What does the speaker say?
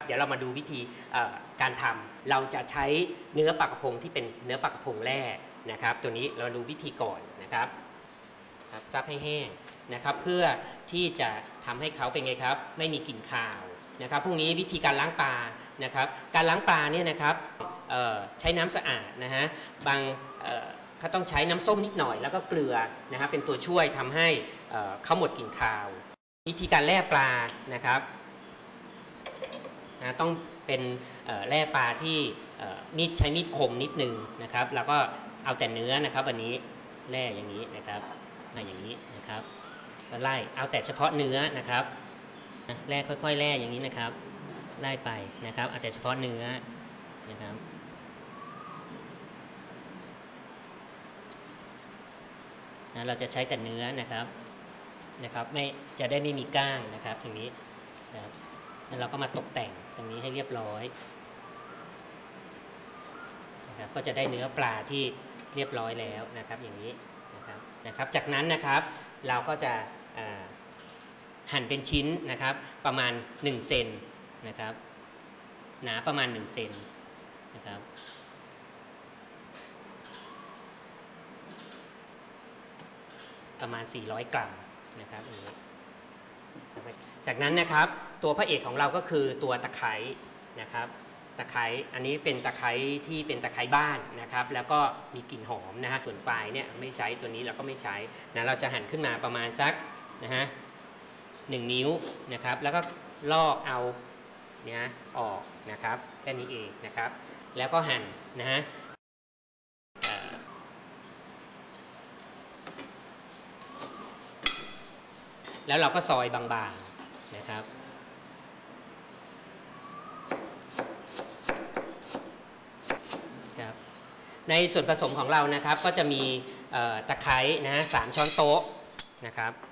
ดี๋ยวเรามาดูวิธีการทำเราจะใช้เนื้อปลากระพงที่เป็นเนื้อปลากระพงแร่นะครับตัวนี้เราดูวิธีก่อนนะครับซับให้แห้งนะครับเพื่อที่จะทำให้เขาเป็นไงครับไม่มีกลิ่นคาวนะครับพวกนี้วิธีการล้างปลานะครับการล้างปลาเนี่ยนะครับใช้น้ำสะอาดนะฮะบางเขาต้องใช้น้ำส้มนิดหน่อยแล้วก็เกลือนะครับเป็นตัวช่วยทำให้เขาหมดกลิ่นคาววิธีการแล่ปลานะครับนะต้องเป็นแล่ปลาที่ใช้มีดคมนิดนึงนะครับแล้วก็เอาแต่เนื้อนะครับวันนี้แล่อย่างนี้นะครับอย่างนี้นะครับก็ไล่เอาแต่เฉพาะเนื้อนะครับแล่ค่อยๆแล่อย่างนี้นะครับไล่ไปนะครับเอาแต่เฉพาะเนื้อนะครับนะเราจะใช้แต่เนื้อนะครับไม่จะได้ไม่มีก้างนะครับตรงนี้นะครับแล้วเราก็มาตกแต่งตรงนี้ให้เรียบร้อยนะครับก็จะได้เนื้อปลาที่เรียบร้อยแล้วนะครับอย่างนี้นะครับจากนั้นนะครับเราก็จะหั่นเป็นชิ้นนะครับประมาณ1เซนนะครับหนาประมาณ1เซนนะครับประมาณ400 กรัมนะครับจากนั้นนะครับตัวพระเอกของเราก็คือตัวตะไคร้นะครับตะไคร้อันนี้เป็นตะไคร้ที่เป็นตะไคร้บ้านนะครับแล้วก็มีกลิ่นหอมนะฮะส่วนปลายเนี่ยไม่ใช้ตัวนี้เราก็ไม่ใช้นะเราจะหั่นขึ้นมาประมาณสักนะฮะ1 นิ้วนะครับแล้วก็ลอกเอาเนี่ยออกนะครับแค่นี้เองนะครับแล้วก็หั่นนะฮะแล้วเราก็ซอยบางๆนะครับในส่วนผสมของเรานะครับก็จะมีตะไคร้นะฮะ3 ช้อนโต๊ะนะครับ